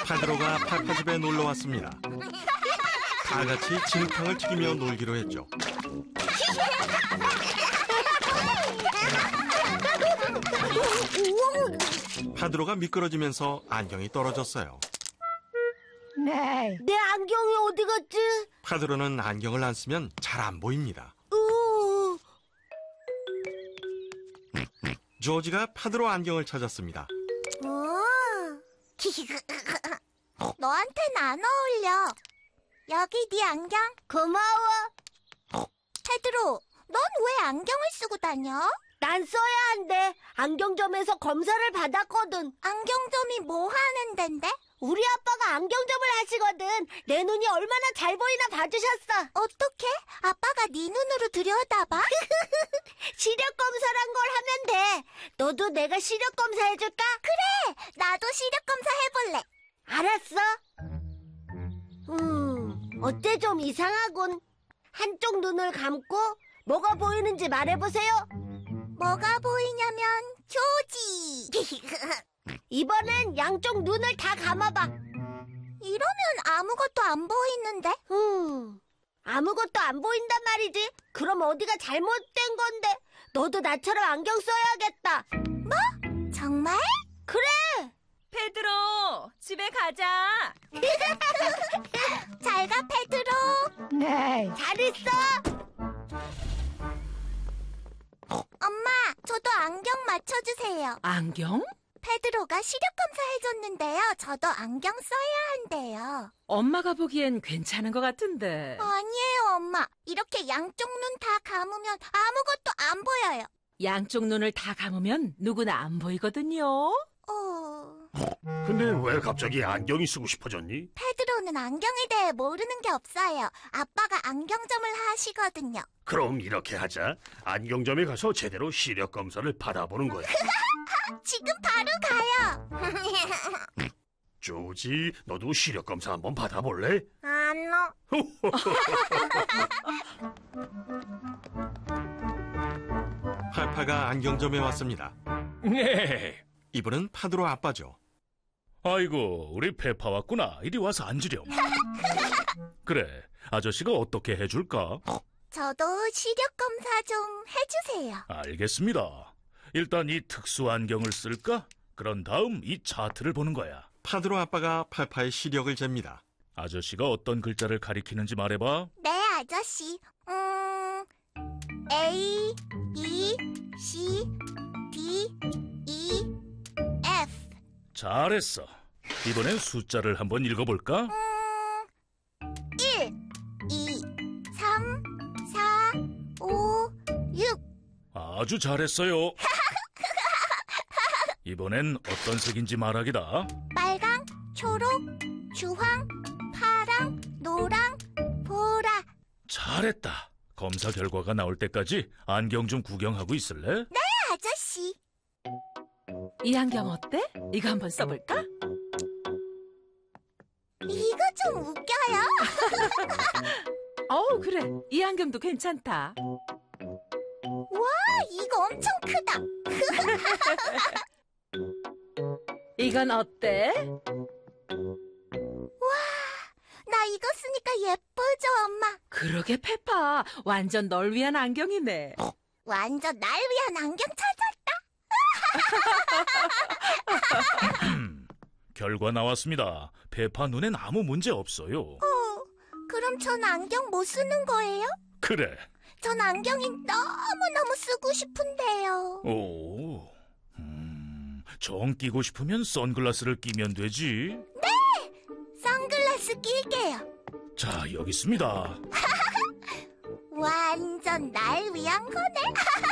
파드로가 팔파집에 놀러 왔습니다. 다 같이 진흙탕을 튀기며 놀기로 했죠. 파드로가 미끄러지면서 안경이 떨어졌어요. 네. 내 안경이 어디 갔지? 파드로는 안경을 안 쓰면 잘 안 보입니다. 조지가 파드로 안경을 찾았습니다. 너한텐 안 어울려. 여기 네 안경. 고마워. 페드로, 넌 왜 안경을 쓰고 다녀? 난 써야 한대. 안경점에서 검사를 받았거든. 안경점이 뭐 하는 덴데? 우리 아빠가 안경점을 하시거든. 내 눈이 얼마나 잘 보이나 봐주셨어. 어떻게? 아빠가 네 눈으로 들여다봐? 시력 검사란 걸 하면 돼. 너도 내가 시력 검사 해줄까? 그래, 나도 시력 검사 해볼래. 알았어. 어째 좀 이상하군. 한쪽 눈을 감고 뭐가 보이는지 말해보세요. 뭐가 보이냐면 조지. 이번엔 양쪽 눈을 다 감아봐. 이러면 아무것도 안 보이는데? 아무것도 안 보인단 말이지. 그럼 어디가 잘못된 건데. 너도 나처럼 안경 써야겠다. 뭐? 정말? 그래. 페드로, 집에 가자. 잘 가, 페드로. 네. 잘 있어. 엄마, 저도 안경 맞춰주세요. 안경? 페드로가 시력 검사 해줬는데요. 저도 안경 써야 한대요. 엄마가 보기엔 괜찮은 것 같은데. 아니에요, 엄마. 이렇게 양쪽 눈 다 감으면 아무것도 안 보여요. 양쪽 눈을 다 감으면 누구나 안 보이거든요. 근데 왜 갑자기 안경이 쓰고 싶어졌니? 페드로는 안경에 대해 모르는 게 없어요. 아빠가 안경점을 하시거든요. 그럼 이렇게 하자. 안경점에 가서 제대로 시력 검사를 받아보는 거야. 지금 바로 가요. 조지, 너도 시력 검사 한번 받아볼래? 안녕. 팔파가 안경점에 왔습니다. 네. 이분은 파드로 아빠죠. 아이고, 우리 페파 왔구나. 이리 와서 앉으렴. 그래, 아저씨가 어떻게 해줄까? 저도 시력 검사 좀 해주세요. 알겠습니다. 일단 이 특수 안경을 쓸까? 그런 다음 이 차트를 보는 거야. 파드로 아빠가 팔파의 시력을 잽니다. 아저씨가 어떤 글자를 가리키는지 말해봐. 네, 아저씨. A, B, C, D, E, F. 잘했어. 이번엔 숫자를 한번 읽어볼까? 1, 2, 3, 4, 5, 6. 아주 잘했어요. 이번엔 어떤 색인지 말하기다. 빨강, 초록, 주황, 파랑, 노랑, 보라. 잘했다. 검사 결과가 나올 때까지 안경 좀 구경하고 있을래? 네, 아저씨. 이 안경 어때? 이거 한번 써볼까? 이거 좀 웃겨요. 그래. 이 안경도 괜찮다. 와, 이거 엄청 크다. 이건 어때? 나 이거 쓰니까 예쁘죠, 엄마? 그러게, 페파. 완전 널 위한 안경이네. 완전 날 위한 안경 찾았다. 결과 나왔습니다. 페파 눈엔 아무 문제 없어요. 그럼 전 안경 못 쓰는 거예요? 그래. 전 안경이 너무너무 쓰고 싶은데요. 오, 정 끼고 싶으면 선글라스를 끼면 되지. 선글라스 낄게요. 자, 여기 있습니다. 완전 날 위한 거네.